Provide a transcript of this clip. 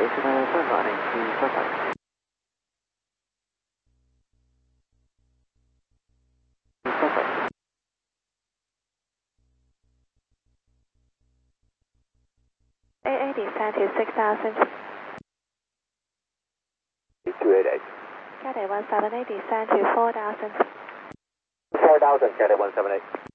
AA descend to 6,000. 288. Cathay 178 descend to 4,000. 4,000, Cathay 178.